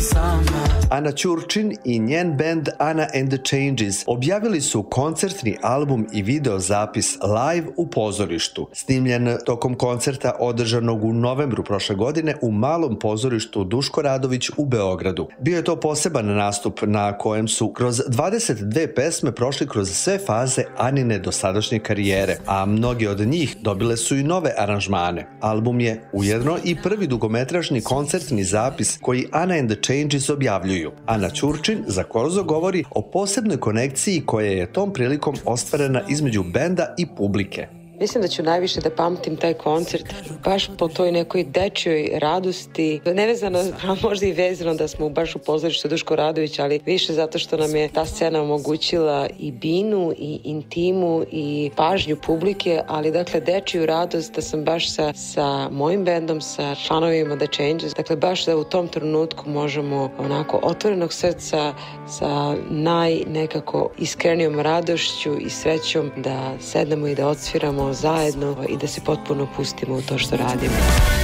Ana Ćurčin i njen band Ana and the Changes objavili su koncertni album i video zapis live u pozorištu, snimljen tokom koncerta održanog u novembru prošle godine u Malom pozorištu Duško Radović u Beogradu. Bio je to poseban nastup na kojem su kroz 22 pesme prošli kroz sve faze Anine dosadašnje karijere, a mnogi od njih dobile su i nove aranžmane. Album je ujedno i prvi dugometražni koncertni zapis koji Ana and the Changes objavljuju. Ana Ćurčin za Korzo govori o posebnoj konekciji koja je tom prilikom ostvarena između benda i publike. Mislim da ću najviše da pamtim taj koncert baš po toj nekoj dečjoj radosti, nevezano, a možda i vezano da smo baš u pozorištu Duško Radović, ali više zato što nam je ta scena omogućila i binu i intimu i pažnju publike, ali dakle dečju radost da sam baš sa mojim bendom, sa članovima The Changes, dakle baš da u tom trenutku možemo onako otvorenog srca sa nekako iskrenijom radošću i srećom da sednemo i da odsviramo zajedno i da se potpuno pustimo u to što radimo.